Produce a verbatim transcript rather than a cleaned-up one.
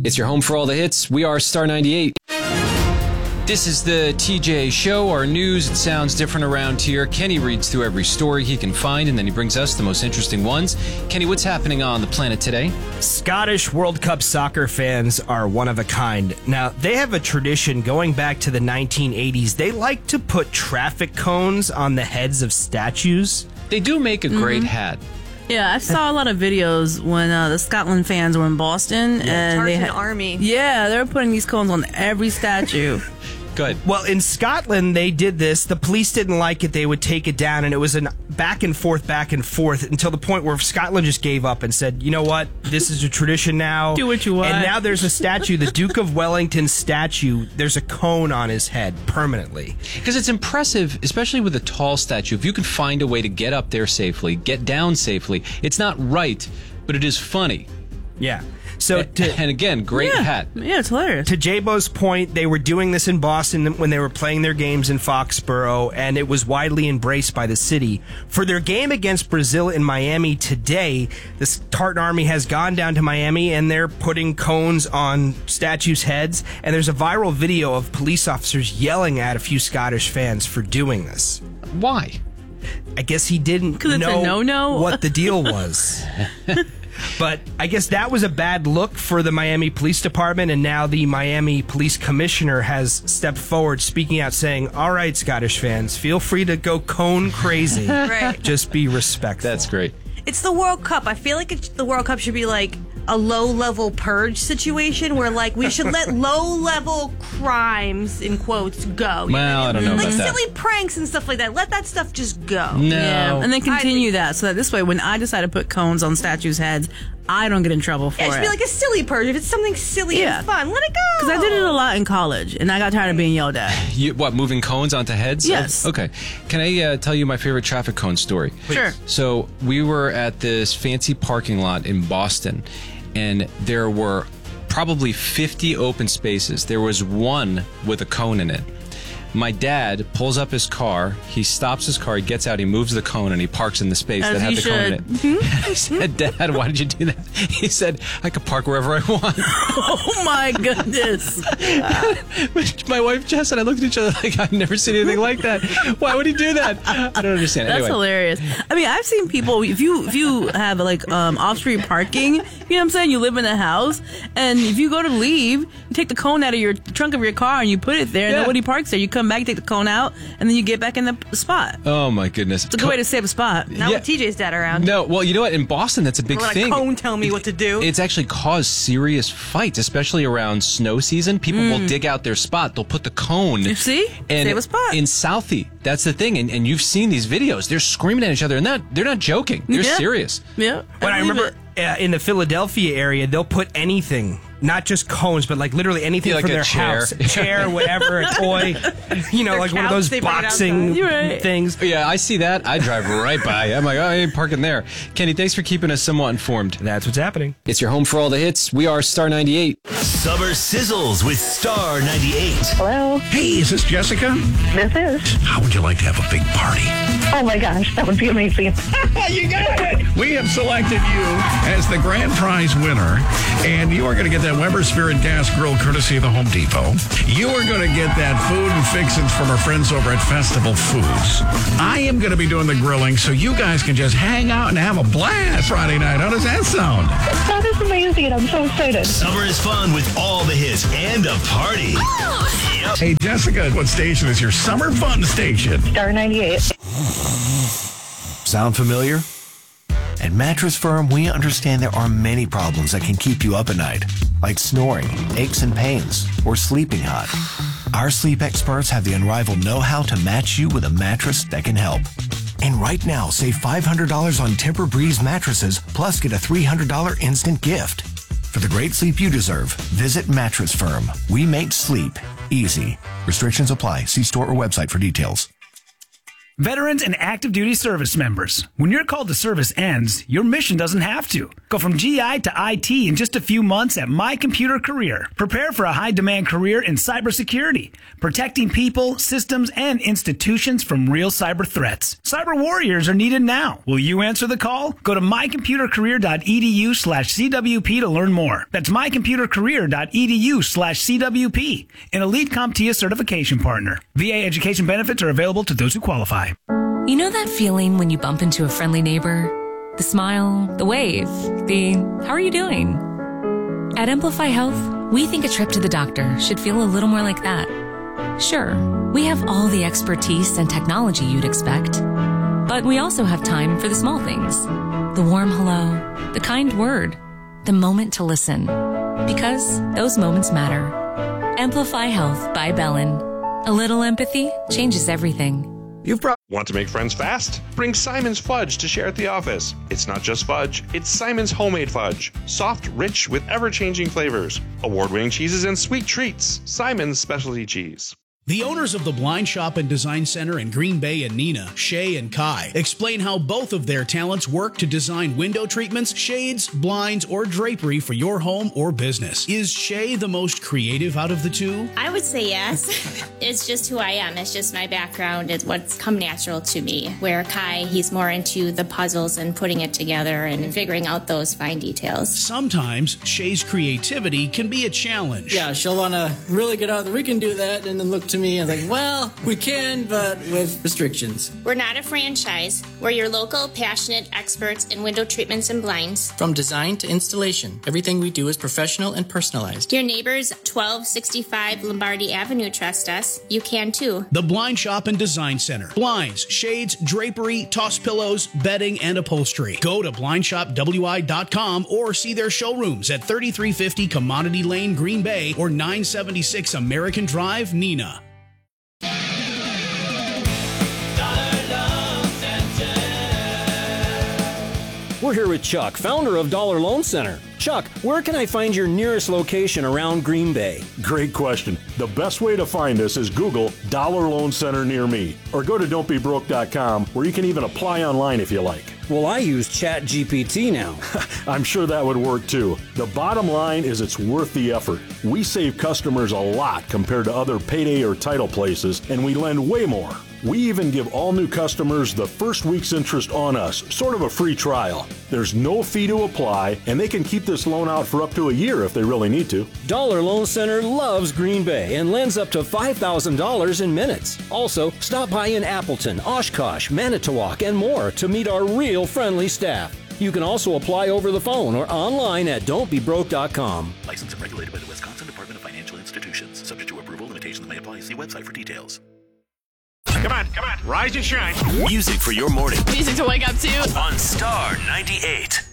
It's your home for all the hits. We are Star ninety-eight. This is the T J Show, our news. It sounds different around here. Kenny reads through every story he can find, and then he brings us the most interesting ones. Kenny, what's happening on the planet today? Scottish World Cup soccer fans are one of a kind. Now, they have a tradition going back to the nineteen eighties. They like to put traffic cones on the heads of statues. They do make a great Mm-hmm. hat. Yeah, I saw a lot of videos when uh, the Scotland fans were in Boston, and they Tartan had Army. Yeah, they were putting these cones on every statue. Good. Well, in Scotland, they did this. The police didn't like it. They would take it down, and it was an back and forth, back and forth until the point where Scotland just gave up and said, you know what? This is a tradition now. Do what you want. And now there's a statue, the Duke of Wellington statue. There's a cone on his head permanently. Because it's impressive, especially with a tall statue. If you can find a way to get up there safely, get down safely, it's not right, but it is funny. Yeah. So to, and again, great yeah. hat. Yeah, it's hilarious. To J-Bo's point, they were doing this in Boston when they were playing their games in Foxborough, and it was widely embraced by the city. For their game against Brazil in Miami today, the Tartan Army has gone down to Miami, and they're putting cones on statues' heads, and there's a viral video of police officers yelling at a few Scottish fans for doing this. Why? I guess he didn't 'Cause it's a know no-no? what the deal was. But I guess that was a bad look for the Miami Police Department, and now the Miami Police Commissioner has stepped forward, speaking out, saying, all right, Scottish fans, feel free to go cone crazy. Right. Just be respectful. That's great. It's the World Cup. I feel like it's, the World Cup should be like a low-level purge situation where, like, we should let low-level crimes, in quotes, go. You Well, I don't know Like about that. silly pranks and stuff like that. Let that stuff just go. No. Yeah, and then continue I think- that so that this way, when I decide to put cones on statues' heads, I don't get in trouble for Yeah, it it. should be like a silly purge. If it's something silly Yeah. and fun, let it go. Because I did it a lot in college, and I got tired of being yelled at. You, what, moving cones onto heads? Yes. Okay. Can I uh, tell you my favorite traffic cone story? Sure. So we were at this fancy parking lot in Boston, and there were probably fifty open spaces. There was one with a cone in it. My dad pulls up his car, he stops his car, he gets out, he moves the cone, and he parks in the space As that had you the cone in should. it. I said, Dad, why did you do that? He said, I could park wherever I want. Oh my goodness. My wife Jess and I looked at each other like, I've never seen anything like that. Why would he do that? I don't understand. That's Anyway. hilarious. I mean, I've seen people, if you if you have like um, off-street parking, you know what I'm saying? You live in a house, and if you go to leave, you take the cone out of your trunk of your car and you put it there, and Yeah. nobody parks there. You come back, take the cone out, and then you get back in the spot. Oh my goodness. It's a good way to save a spot. Not Yeah. with T J's dad around. No, well, you know what? In Boston, that's a big Let a thing. cone tell me what to do. It's actually caused serious fights, especially around snow season. People will dig out their spot. They'll put the cone. You see? And Save a spot. in Southie, that's the thing. And, and you've seen these videos. They're screaming at each other, and they're not, they're not joking. They're Yeah. serious. Yeah. But I believe remember it. uh, in the Philadelphia area, they'll put anything, not just cones, but like literally anything Yeah, like from a their chair. house. A chair, whatever, a toy. You know, Their like one of couch, those they bring it boxing outside. You're right. things. Yeah, I see that. I drive right by. I'm like, oh, I ain't parking there. Kenny, thanks for keeping us somewhat informed. That's what's happening. It's your home for all the hits. We are Star ninety-eight. Summer Sizzles with Star ninety-eight. Hello, Hey, is this Jessica? this is. How would you like to have a big party? Oh my gosh, that would be amazing. You got it! We have selected you as the grand prize winner, and you are going to get that Weber Spirit Gas Grill courtesy of the Home Depot. You are going to get that food and fixins from our friends over at Festival Foods. I am going to be doing the grilling, so you guys can just hang out and have a blast Friday night. How does that sound? That is amazing. I'm so excited. Summer is fun with all the hits and a party. Yep. Hey, Jessica, what station is your summer fun station? Star ninety-eight. Sound familiar? At Mattress Firm, we understand there are many problems that can keep you up at night, like snoring, aches and pains, or sleeping hot. Our sleep experts have the unrivaled know-how to match you with a mattress that can help. And right now, save five hundred dollars on Tempur-Breeze mattresses, plus get a three hundred dollars instant gift. For the great sleep you deserve, visit Mattress Firm. We make sleep easy. Restrictions apply. See store or website for details. Veterans and active duty service members. When your call to service ends, your mission doesn't have to. Go from G I to I T in just a few months at My Computer Career. Prepare for a high-demand career in cybersecurity, protecting people, systems, and institutions from real cyber threats. Cyber warriors are needed now. Will you answer the call? Go to mycomputercareer.edu slash CWP to learn more. That's mycomputercareer.edu slash CWP, an Elite CompTIA certification partner. V A education benefits are available to those who qualify. You know that feeling when you bump into a friendly neighbor? The smile, the wave, the how are you doing? At Amplify Health, we think a trip to the doctor should feel a little more like that. Sure, we have all the expertise and technology you'd expect, but we also have time for the small things. The warm hello, the kind word, the moment to listen. Because those moments matter. Amplify Health by Bellin. A little empathy changes everything. You've pro- Want to make friends fast? Bring Simon's Fudge to share at the office. It's not just fudge, it's Simon's homemade fudge. Soft, rich, with ever-changing flavors. Award-winning cheeses and sweet treats. Simon's specialty cheese. The owners of the Blind Shop and Design Center in Green Bay and Neenah, Shay and Kai, explain how both of their talents work to design window treatments, shades, blinds, or drapery for your home or business. Is Shay the most creative out of the two? I would say yes. It's just who I am. It's just my background. It's what's come natural to me. Where Kai, he's more into the puzzles and putting it together and figuring out those fine details. Sometimes Shay's creativity can be a challenge. Yeah, she'll want to really get out there. We can do that, and then look to me and like, well, we can, but with restrictions. We're not a franchise. We're your local, passionate experts in window treatments and blinds. From design to installation, everything we do is professional and personalized. Your neighbors, twelve sixty-five Lombardi Avenue, trust us. You can too. The Blind Shop and Design Center. Blinds, shades, drapery, toss pillows, bedding, and upholstery. Go to blind shop w i dot com or see their showrooms at thirty-three fifty Commodity Lane, Green Bay, or nine seventy-six American Drive, Neenah. We're here with Chuck, founder of Dollar Loan Center. Chuck, where can I find your nearest location around Green Bay? Great question. The best way to find us is Google Dollar Loan Center near me, or go to don't be broke dot com, where you can even apply online if you like. Well, I use Chat G P T now. I'm sure that would work too. The bottom line is it's worth the effort. We save customers a lot compared to other payday or title places, and we lend way more. We even give all new customers the first week's interest on us, sort of a free trial. There's no fee to apply, and they can keep this loan out for up to a year if they really need to. Dollar Loan Center loves Green Bay and lends up to five thousand dollars in minutes. Also, stop by in Appleton, Oshkosh, Manitowoc, and more to meet our real friendly staff. You can also apply over the phone or online at don't be broke dot com. Licensed and regulated by the Wisconsin Department of Financial Institutions. Subject to approval, limitations may apply. See website for details. Come on, come on, rise and shine. Music for your morning. Music to wake up to. On Star ninety-eight.